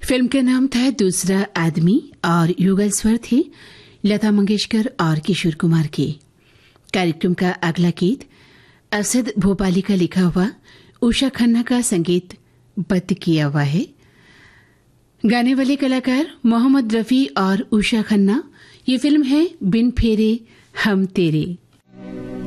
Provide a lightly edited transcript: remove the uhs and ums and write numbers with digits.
Film का नाम था दूसरा आदमी और युगल स्वर थे लता मंगेशकर और किशोर कुमार के। कार्यक्रम का अगला गीत असद भोपाली का लिखा हुआ, उषा खन्ना का संगीत बद्ध किया हुआ है। गाने वाले कलाकार मोहम्मद रफी और उषा खन्ना। ये फिल्म है बिन फेरे हम तेरे।